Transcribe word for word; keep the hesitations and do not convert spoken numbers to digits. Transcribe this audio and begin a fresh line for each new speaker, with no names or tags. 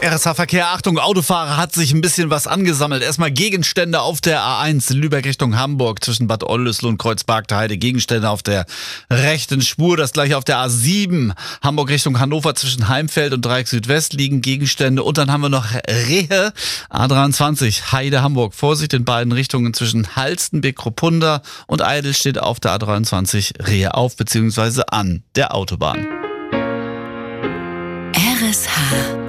R S H-Verkehr, Achtung, Autofahrer, hat sich ein bisschen was angesammelt. Erstmal Gegenstände auf der A eins, Lübeck Richtung Hamburg, zwischen Bad Oldesloe und Kreuzberg-Heide. Gegenstände auf der rechten Spur. Das gleiche auf der A sieben, Hamburg Richtung Hannover, zwischen Heimfeld und Dreieck Südwest liegen Gegenstände. Und dann haben wir noch Rehe, A dreiundzwanzig, Heide, Hamburg. Vorsicht in beiden Richtungen zwischen Halstenbek, Kropunda und Eidel steht auf der A dreiundzwanzig Rehe auf bzw. an der Autobahn.
R S H